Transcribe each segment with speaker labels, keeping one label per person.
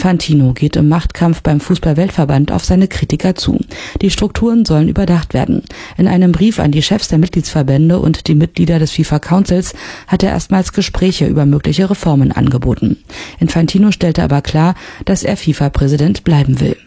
Speaker 1: Infantino geht im Machtkampf beim Fußball-Weltverband auf seine Kritiker zu. Die Strukturen sollen überdacht werden. In einem Brief an die Chefs der Mitgliedsverbände und die Mitglieder des FIFA-Councils hat er erstmals Gespräche über mögliche Reformen angeboten. Infantino stellte aber klar, dass er FIFA-Präsident bleiben will.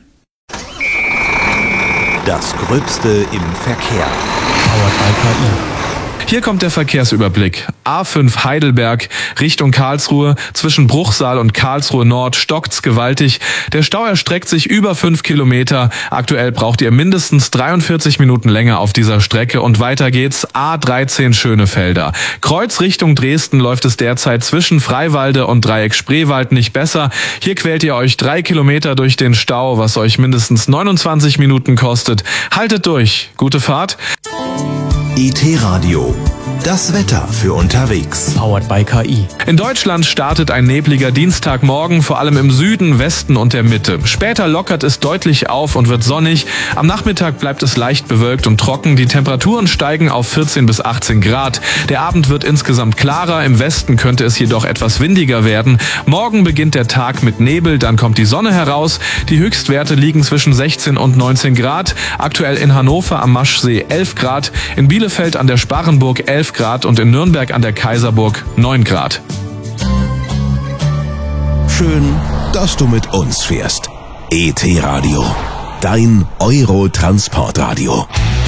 Speaker 2: Das Gröbste im Verkehr.
Speaker 3: Powered by KI. Hier kommt der Verkehrsüberblick. A5 Heidelberg Richtung Karlsruhe. Zwischen Bruchsal und Karlsruhe Nord stockt's gewaltig. Der Stau erstreckt sich über 5 Kilometer. Aktuell braucht ihr mindestens 43 Minuten länger auf dieser Strecke. Und weiter geht's. A13 Schönefelder. Kreuz Richtung Dresden läuft es derzeit zwischen Freiwalde und Dreieck Spreewald nicht besser. Hier quält ihr euch 3 Kilometer durch den Stau, was euch mindestens 29 Minuten kostet. Haltet durch. Gute Fahrt.
Speaker 2: IT-Radio. Das Wetter für unterwegs.
Speaker 3: Powered by KI. In Deutschland startet ein nebliger Dienstagmorgen, vor allem im Süden, Westen und der Mitte. Später lockert es deutlich auf und wird sonnig. Am Nachmittag bleibt es leicht bewölkt und trocken. Die Temperaturen steigen auf 14 bis 18 Grad. Der Abend wird insgesamt klarer. Im Westen könnte es jedoch etwas windiger werden. Morgen beginnt der Tag mit Nebel, dann kommt die Sonne heraus. Die Höchstwerte liegen zwischen 16 und 19 Grad. Aktuell in Hannover am Maschsee 11 Grad. In Bielefeld an der Sparrenburg 11 Grad und in Nürnberg an der Kaiserburg 9 Grad.
Speaker 2: Schön, dass du mit uns fährst. ET-Radio. Dein Euro-Transportradio.